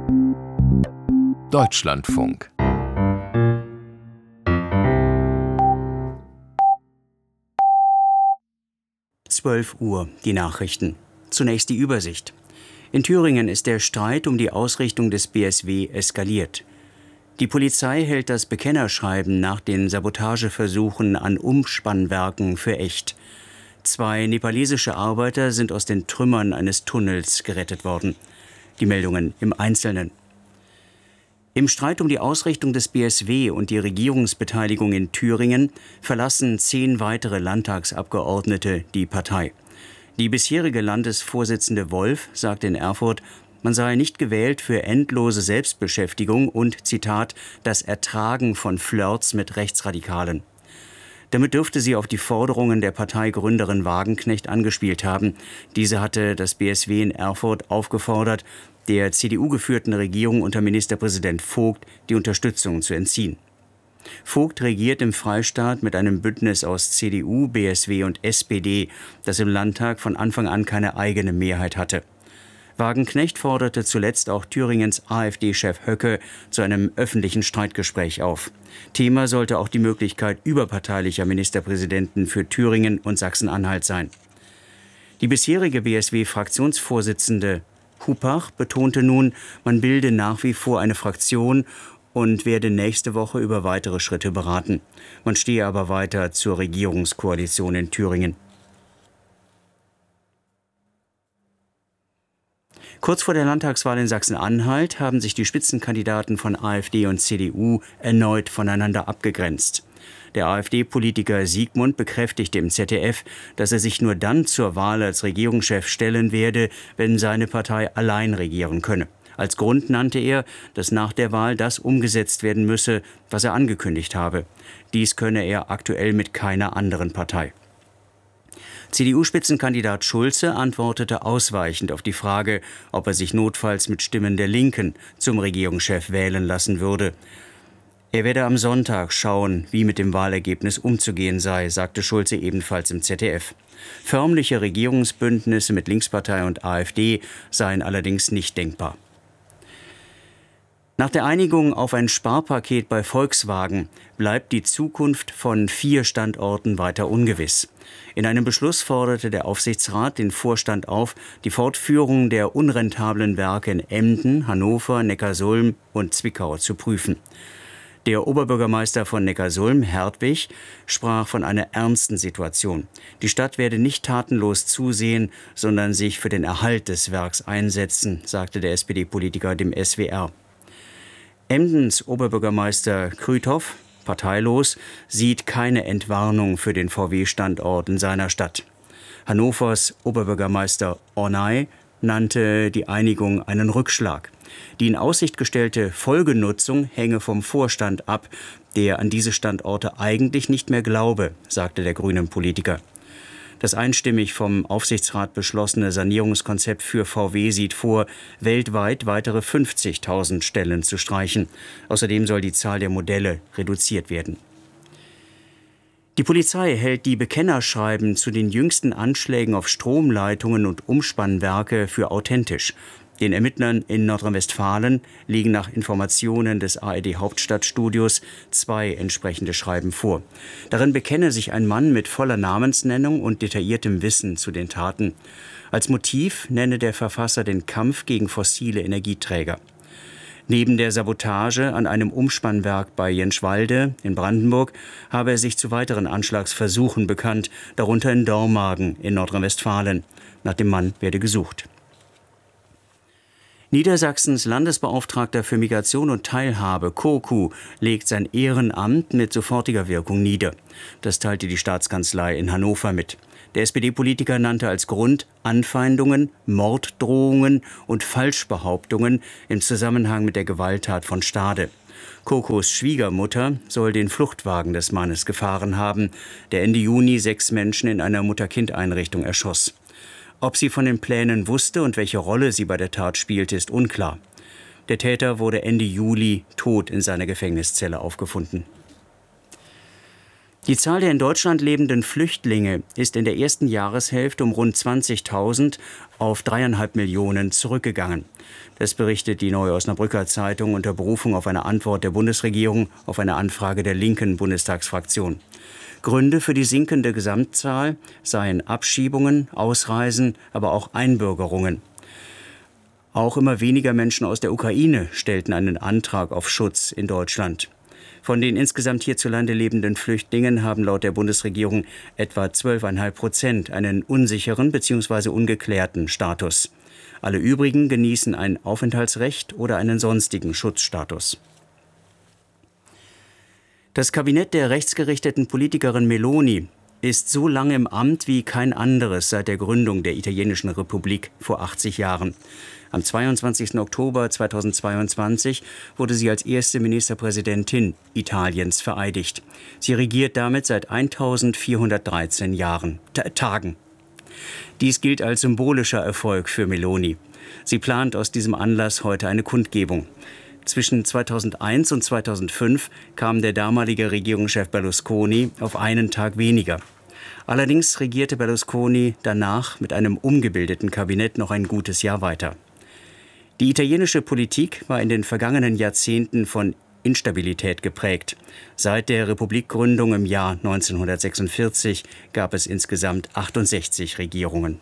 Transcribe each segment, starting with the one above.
Deutschlandfunk. Uhr, die Nachrichten. Zunächst die Übersicht. In Thüringen ist der Streit um die Ausrichtung des BSW eskaliert. Die Polizei hält das Bekennerschreiben nach den Sabotageversuchen an Umspannwerken für echt. 2 nepalesische Arbeiter sind aus den Trümmern eines Tunnels gerettet worden. Die Meldungen im Einzelnen. Im Streit um die Ausrichtung des BSW und die Regierungsbeteiligung in Thüringen verlassen 10 weitere Landtagsabgeordnete die Partei. Die bisherige Landesvorsitzende Wolf sagte in Erfurt, man sei nicht gewählt für endlose Selbstbeschäftigung und, Zitat, das Ertragen von Flirts mit Rechtsradikalen. Damit dürfte sie auf die Forderungen der Parteigründerin Wagenknecht angespielt haben. Diese hatte das BSW in Erfurt aufgefordert, der CDU-geführten Regierung unter Ministerpräsident Vogt die Unterstützung zu entziehen. Vogt regiert im Freistaat mit einem Bündnis aus CDU, BSW und SPD, das im Landtag von Anfang an keine eigene Mehrheit hatte. Wagenknecht forderte zuletzt auch Thüringens AfD-Chef Höcke zu einem öffentlichen Streitgespräch auf. Thema sollte auch die Möglichkeit überparteilicher Ministerpräsidenten für Thüringen und Sachsen-Anhalt sein. Die bisherige BSW-Fraktionsvorsitzende Hupach betonte nun, man bilde nach wie vor eine Fraktion und werde nächste Woche über weitere Schritte beraten. Man stehe aber weiter zur Regierungskoalition in Thüringen. Kurz vor der Landtagswahl in Sachsen-Anhalt haben sich die Spitzenkandidaten von AfD und CDU erneut voneinander abgegrenzt. Der AfD-Politiker Siegmund bekräftigte im ZDF, dass er sich nur dann zur Wahl als Regierungschef stellen werde, wenn seine Partei allein regieren könne. Als Grund nannte er, dass nach der Wahl das umgesetzt werden müsse, was er angekündigt habe. Dies könne er aktuell mit keiner anderen Partei. CDU-Spitzenkandidat Schulze antwortete ausweichend auf die Frage, ob er sich notfalls mit Stimmen der Linken zum Regierungschef wählen lassen würde. Er werde am Sonntag schauen, wie mit dem Wahlergebnis umzugehen sei, sagte Schulze ebenfalls im ZDF. Förmliche Regierungsbündnisse mit Linkspartei und AfD seien allerdings nicht denkbar. Nach der Einigung auf ein Sparpaket bei Volkswagen bleibt die Zukunft von 4 Standorten weiter ungewiss. In einem Beschluss forderte der Aufsichtsrat den Vorstand auf, die Fortführung der unrentablen Werke in Emden, Hannover, Neckarsulm und Zwickau zu prüfen. Der Oberbürgermeister von Neckarsulm, Hertwig, sprach von einer ernsten Situation. Die Stadt werde nicht tatenlos zusehen, sondern sich für den Erhalt des Werks einsetzen, sagte der SPD-Politiker dem SWR. Emdens Oberbürgermeister Krüthoff, parteilos, sieht keine Entwarnung für den VW-Standort in seiner Stadt. Hannovers Oberbürgermeister Ornay nannte die Einigung einen Rückschlag. Die in Aussicht gestellte Folgenutzung hänge vom Vorstand ab, der an diese Standorte eigentlich nicht mehr glaube, sagte der grünen Politiker. Das einstimmig vom Aufsichtsrat beschlossene Sanierungskonzept für VW sieht vor, weltweit weitere 50.000 Stellen zu streichen. Außerdem soll die Zahl der Modelle reduziert werden. Die Polizei hält die Bekennerschreiben zu den jüngsten Anschlägen auf Stromleitungen und Umspannwerke für authentisch. Den Ermittlern in Nordrhein-Westfalen liegen nach Informationen des ARD-Hauptstadtstudios 2 entsprechende Schreiben vor. Darin bekenne sich ein Mann mit voller Namensnennung und detailliertem Wissen zu den Taten. Als Motiv nenne der Verfasser den Kampf gegen fossile Energieträger. Neben der Sabotage an einem Umspannwerk bei Jenschwalde in Brandenburg habe er sich zu weiteren Anschlagsversuchen bekannt, darunter in Dormagen in Nordrhein-Westfalen. Nach dem Mann werde gesucht. Niedersachsens Landesbeauftragter für Migration und Teilhabe, Kurku, legt sein Ehrenamt mit sofortiger Wirkung nieder. Das teilte die Staatskanzlei in Hannover mit. Der SPD-Politiker nannte als Grund Anfeindungen, Morddrohungen und Falschbehauptungen im Zusammenhang mit der Gewalttat von Stade. Kurkus Schwiegermutter soll den Fluchtwagen des Mannes gefahren haben, der Ende Juni 6 Menschen in einer Mutter-Kind-Einrichtung erschoss. Ob sie von den Plänen wusste und welche Rolle sie bei der Tat spielte, ist unklar. Der Täter wurde Ende Juli tot in seiner Gefängniszelle aufgefunden. Die Zahl der in Deutschland lebenden Flüchtlinge ist in der ersten Jahreshälfte um rund 20.000 auf 3,5 Millionen zurückgegangen. Das berichtet die Neue Osnabrücker Zeitung unter Berufung auf eine Antwort der Bundesregierung auf eine Anfrage der linken Bundestagsfraktion. Gründe für die sinkende Gesamtzahl seien Abschiebungen, Ausreisen, aber auch Einbürgerungen. Auch immer weniger Menschen aus der Ukraine stellten einen Antrag auf Schutz in Deutschland. Von den insgesamt hierzulande lebenden Flüchtlingen haben laut der Bundesregierung etwa 12,5% einen unsicheren bzw. ungeklärten Status. Alle übrigen genießen ein Aufenthaltsrecht oder einen sonstigen Schutzstatus. Das Kabinett der rechtsgerichteten Politikerin Meloni ist so lange im Amt wie kein anderes seit der Gründung der italienischen Republik vor 80 Jahren. Am 22. Oktober 2022 wurde sie als erste Ministerpräsidentin Italiens vereidigt. Sie regiert damit seit 1413 Tagen. Dies gilt als symbolischer Erfolg für Meloni. Sie plant aus diesem Anlass heute eine Kundgebung. Zwischen 2001 und 2005 kam der damalige Regierungschef Berlusconi auf einen Tag weniger. Allerdings regierte Berlusconi danach mit einem umgebildeten Kabinett noch ein gutes Jahr weiter. Die italienische Politik war in den vergangenen Jahrzehnten von Instabilität geprägt. Seit der Republikgründung im Jahr 1946 gab es insgesamt 68 Regierungen.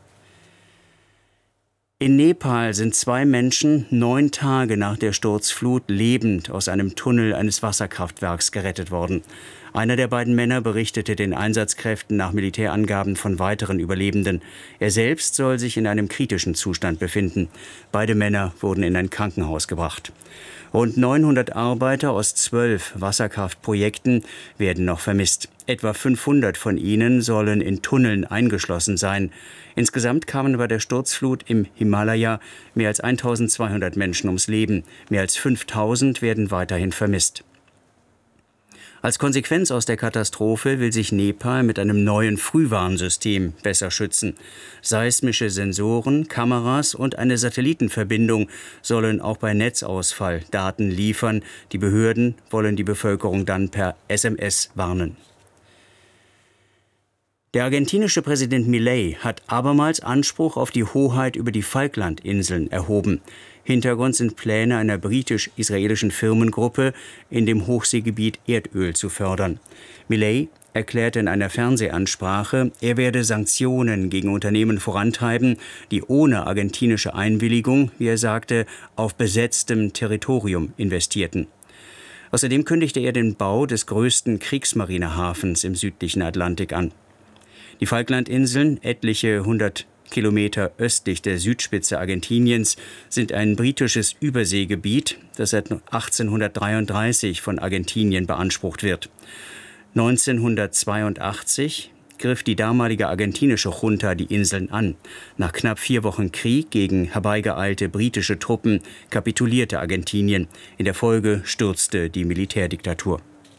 In Nepal sind 2 Menschen 9 Tage nach der Sturzflut lebend aus einem Tunnel eines Wasserkraftwerks gerettet worden. Einer der beiden Männer berichtete den Einsatzkräften nach Militärangaben von weiteren Überlebenden. Er selbst soll sich in einem kritischen Zustand befinden. Beide Männer wurden in ein Krankenhaus gebracht. Rund 900 Arbeiter aus 12 Wasserkraftprojekten werden noch vermisst. Etwa 500 von ihnen sollen in Tunneln eingeschlossen sein. Insgesamt kamen bei der Sturzflut im Himalaya mehr als 1200 Menschen ums Leben. Mehr als 5000 werden weiterhin vermisst. Als Konsequenz aus der Katastrophe will sich Nepal mit einem neuen Frühwarnsystem besser schützen. Seismische Sensoren, Kameras und eine Satellitenverbindung sollen auch bei Netzausfall Daten liefern. Die Behörden wollen die Bevölkerung dann per SMS warnen. Der argentinische Präsident Milei hat abermals Anspruch auf die Hoheit über die Falklandinseln erhoben. Hintergrund sind Pläne einer britisch-israelischen Firmengruppe, in dem Hochseegebiet Erdöl zu fördern. Milei erklärte in einer Fernsehansprache, er werde Sanktionen gegen Unternehmen vorantreiben, die ohne argentinische Einwilligung, wie er sagte, auf besetztem Territorium investierten. Außerdem kündigte er den Bau des größten Kriegsmarinehafens im südlichen Atlantik an. Die Falklandinseln, etliche 100 Kilometer östlich der Südspitze Argentiniens, sind ein britisches Überseegebiet, das seit 1833 von Argentinien beansprucht wird. 1982 griff die damalige argentinische Junta die Inseln an. Nach knapp 4 Wochen Krieg gegen herbeigeeilte britische Truppen kapitulierte Argentinien. In der Folge stürzte die Militärdiktatur.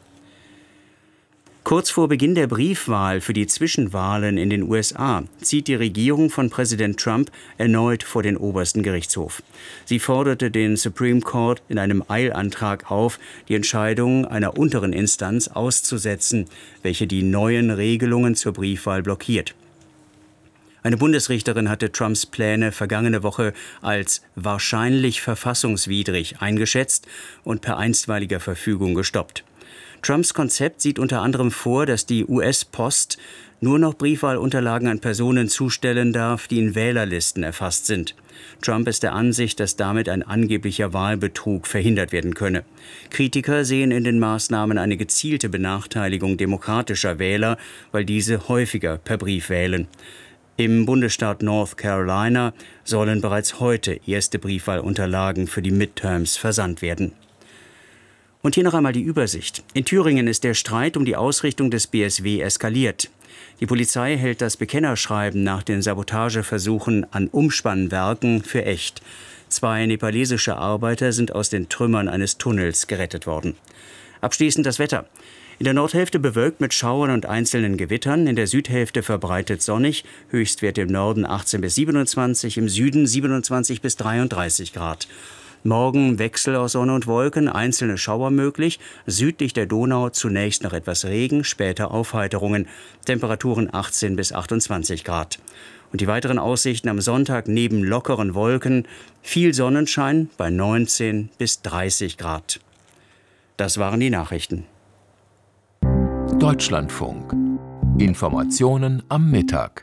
Kurz vor Beginn der Briefwahl für die Zwischenwahlen in den USA zieht die Regierung von Präsident Trump erneut vor den obersten Gerichtshof. Sie forderte den Supreme Court in einem Eilantrag auf, die Entscheidung einer unteren Instanz auszusetzen, welche die neuen Regelungen zur Briefwahl blockiert. Eine Bundesrichterin hatte Trumps Pläne vergangene Woche als wahrscheinlich verfassungswidrig eingeschätzt und per einstweiliger Verfügung gestoppt. Trumps Konzept sieht unter anderem vor, dass die US-Post nur noch Briefwahlunterlagen an Personen zustellen darf, die in Wählerlisten erfasst sind. Trump ist der Ansicht, dass damit ein angeblicher Wahlbetrug verhindert werden könne. Kritiker sehen in den Maßnahmen eine gezielte Benachteiligung demokratischer Wähler, weil diese häufiger per Brief wählen. Im Bundesstaat North Carolina sollen bereits heute erste Briefwahlunterlagen für die Midterms versandt werden. Und hier noch einmal die Übersicht. In Thüringen ist der Streit um die Ausrichtung des BSW eskaliert. Die Polizei hält das Bekennerschreiben nach den Sabotageversuchen an Umspannwerken für echt. 2 nepalesische Arbeiter sind aus den Trümmern eines Tunnels gerettet worden. Abschließend das Wetter. In der Nordhälfte bewölkt mit Schauern und einzelnen Gewittern, in der Südhälfte verbreitet sonnig, Höchstwerte im Norden 18 bis 27, im Süden 27 bis 33 Grad. Morgen Wechsel aus Sonne und Wolken, einzelne Schauer möglich, südlich der Donau zunächst noch etwas Regen, später Aufheiterungen, Temperaturen 18 bis 28 Grad. Und die weiteren Aussichten am Sonntag neben lockeren Wolken, viel Sonnenschein bei 19 bis 30 Grad. Das waren die Nachrichten. Deutschlandfunk. Informationen am Mittag.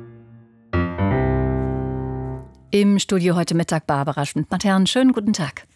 Im Studio heute Mittag Barbara Schmidt-Matern. Schönen guten Tag.